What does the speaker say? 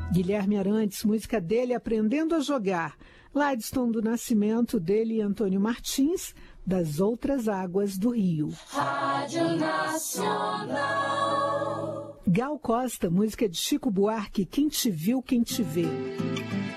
Guilherme Arantes, música dele Aprendendo a Jogar. Ladiston do Nascimento, dele e Antônio Martins, Das Outras Águas do Rio. Rádio Nacional. Gal Costa, música de Chico Buarque, Quem Te Viu, Quem Te Vê.